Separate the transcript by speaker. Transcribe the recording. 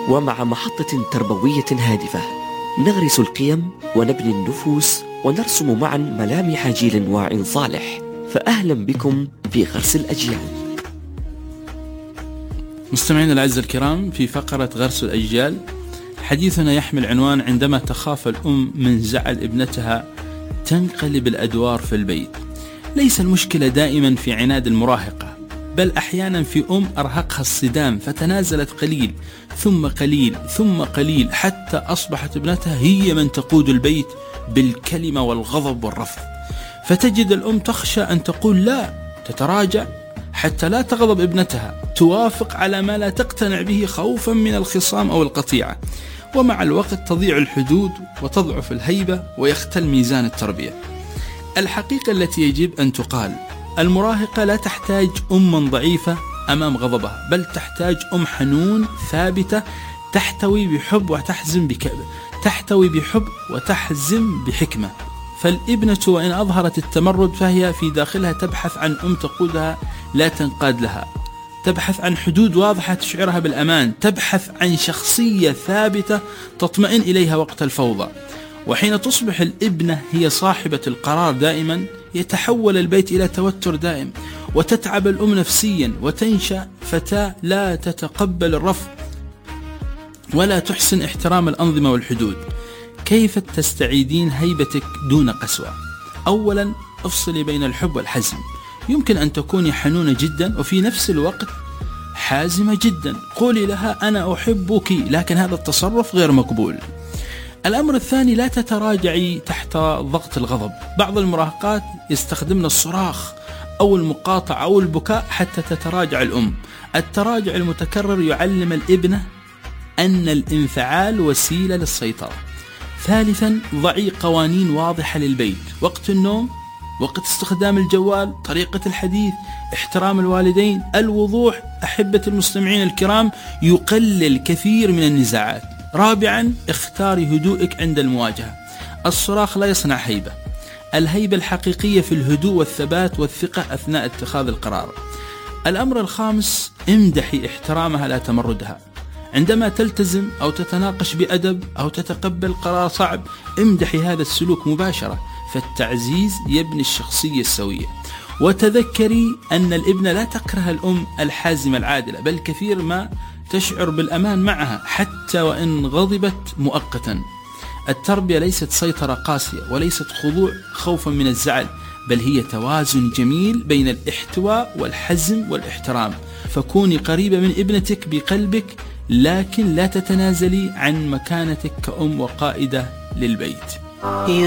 Speaker 1: ومع محطة تربوية هادفة نغرس القيم ونبني النفوس ونرسم معا ملامح جيل واع صالح. فأهلا بكم في غرس الأجيال.
Speaker 2: مستمعينا الأعزاء الكرام، في فقرة غرس الأجيال حديثنا يحمل عنوان: عندما تخاف الأم من زعل ابنتها تنقلب الأدوار في البيت. ليس المشكلة دائما في عناد المراهقة، بل أحيانا في أم أرهقها الصدام فتنازلت قليل ثم قليل ثم قليل حتى أصبحت ابنتها هي من تقود البيت بالكلمة والغضب والرفض. فتجد الأم تخشى أن تقول لا، تتراجع حتى لا تغضب ابنتها، توافق على ما لا تقتنع به خوفا من الخصام أو القطيعة. ومع الوقت تضيع الحدود وتضعف الهيبة ويختل ميزان التربية. الحقيقة التي يجب أن تقال: المراهقة لا تحتاج أما ضعيفة أمام غضبها، بل تحتاج أم حنون ثابتة تحتوي بحب وتحزم بحكمة. فالابنة وإن أظهرت التمرد فهي في داخلها تبحث عن أم تقودها لا تنقاد لها، تبحث عن حدود واضحة تشعرها بالأمان، تبحث عن شخصية ثابتة تطمئن إليها وقت الفوضى. وحين تصبح الابنة هي صاحبة القرار دائما يتحول البيت إلى توتر دائم، وتتعب الأم نفسيا، وتنشأ فتاة لا تتقبل الرفض ولا تحسن احترام الأنظمة والحدود. كيف تستعيدين هيبتك دون قسوة؟ أولا، افصلي بين الحب والحزم. يمكن أن تكوني حنونة جدا وفي نفس الوقت حازمة جدا. قولي لها أنا أحبك، لكن هذا التصرف غير مقبول. الأمر الثاني، لا تتراجعي تحت ضغط الغضب. بعض المراهقات يستخدمن الصراخ أو المقاطعة أو البكاء حتى تتراجع الأم. التراجع المتكرر يعلم الابنة أن الانفعال وسيلة للسيطرة. ثالثا، ضعي قوانين واضحة للبيت: وقت النوم، وقت استخدام الجوال، طريقة الحديث، احترام الوالدين. الوضوح أحبة المستمعين الكرام يقلل كثير من النزاعات. رابعا، اختاري هدوءك عند المواجهة. الصراخ لا يصنع هيبة. الهيبة الحقيقية في الهدوء والثبات والثقة أثناء اتخاذ القرار. الأمر الخامس، امدحي احترامها لا تمردها. عندما تلتزم أو تتناقش بأدب أو تتقبل قرار صعب، امدحي هذا السلوك مباشرة، فالتعزيز يبني الشخصية السوية. وتذكري أن الابنة لا تكره الأم الحازمة العادلة، بل كثير ما تشعر بالأمان معها حتى وإن غضبت مؤقتا. التربية ليست سيطرة قاسية وليست خضوع خوفا من الزعل، بل هي توازن جميل بين الاحتواء والحزم والاحترام. فكوني قريبة من ابنتك بقلبك، لكن لا تتنازلي عن مكانتك كأم وقائدة للبيت.